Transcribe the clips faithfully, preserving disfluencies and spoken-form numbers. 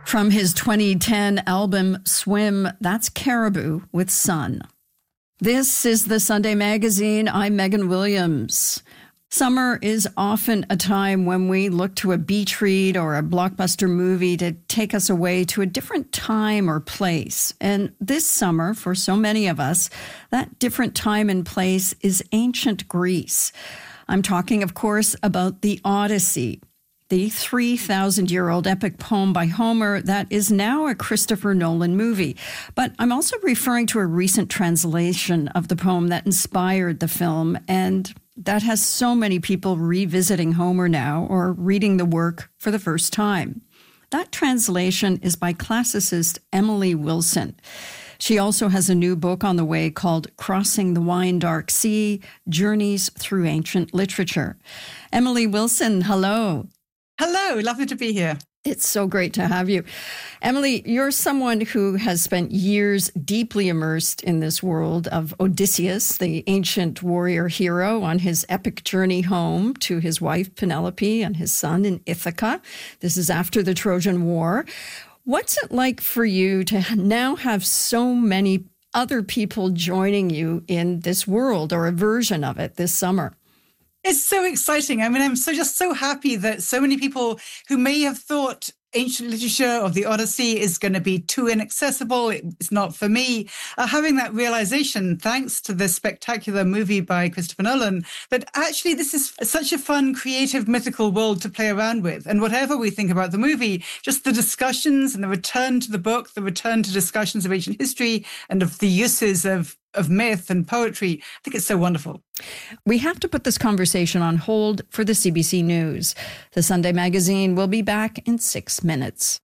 From his twenty ten album Swim, that's Caribou with Sun. This is the Sunday Magazine. I'm Megan Williams. Summer is often a time when we look to a beach read or a blockbuster movie to take us away to a different time or place. And this summer, for so many of us, that different time and place is ancient Greece. I'm talking, of course, about the Odyssey, the three thousand year old epic poem by Homer that is now a Christopher Nolan movie. But I'm also referring to a recent translation of the poem that inspired the film, and that has so many people revisiting Homer now or reading the work for the first time. That translation is by classicist Emily Wilson. She also has a new book on the way called Crossing the Wine Dark Sea, Journeys Through Ancient Literature. Emily Wilson, hello. Hello, lovely to be here. It's so great to have you. Emily, you're someone who has spent years deeply immersed in this world of Odysseus, the ancient warrior hero, on his epic journey home to his wife Penelope and his son in Ithaca. This is after the Trojan War. What's it like for you to now have so many other people joining you in this world or a version of it this summer? It's so exciting. I mean, I'm so just so happy that so many people who may have thought ancient literature or the Odyssey is going to be too inaccessible, it's not for me, are having that realization, thanks to this spectacular movie by Christopher Nolan, that actually this is such a fun, creative, mythical world to play around with. And whatever we think about the movie, just the discussions and the return to the book, the return to discussions of ancient history and of the uses of of myth and poetry. I think it's so wonderful. We have to put this conversation on hold for the C B C News. The Sunday Magazine will be back in six minutes.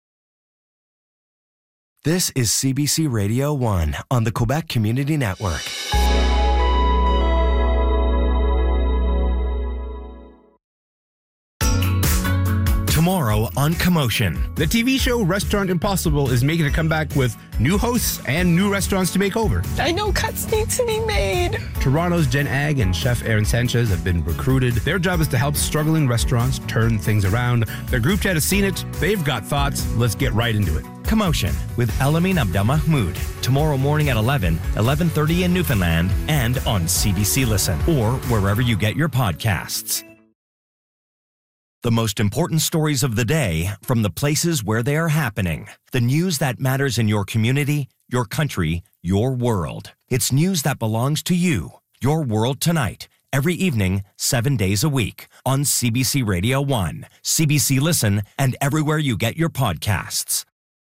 This is C B C Radio one on the Quebec Community Network. Tomorrow on Commotion. The T V show Restaurant Impossible is making a comeback with new hosts and new restaurants to make over. I know cuts need to be made. Toronto's Jen Ag and Chef Aaron Sanchez have been recruited. Their job is to help struggling restaurants turn things around. Their group chat has seen it. They've got thoughts. Let's get right into it. Commotion with Elamin Abdelmahmoud. Tomorrow morning at eleven, eleven thirty in Newfoundland and on C B C Listen or wherever you get your podcasts. The most important stories of the day from the places where they are happening. The news that matters in your community, your country, your world. It's news that belongs to you. Your World Tonight. Every evening, seven days a week. On C B C Radio one, C B C Listen, and everywhere you get your podcasts.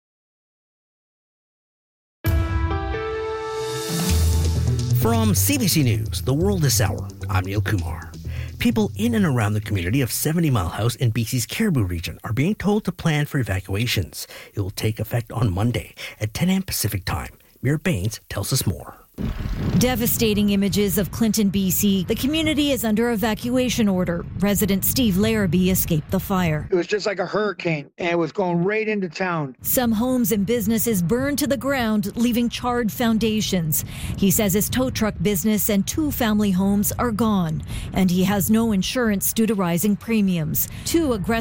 From C B C News, The World This Hour, I'm Neil Kumar. People in and around the community of seventy Mile House in B C's Caribou region are being told to plan for evacuations. It will take effect on Monday at ten a.m. Pacific Time. Mira Baines tells us more. Devastating images of Clinton, B C. The community is under evacuation order. Resident Steve Larrabee escaped the fire. It was just like a hurricane, and it was going right into town. Some homes and businesses burned to the ground, leaving charred foundations. He says his tow truck business and two family homes are gone, and he has no insurance due to rising premiums. Two aggressive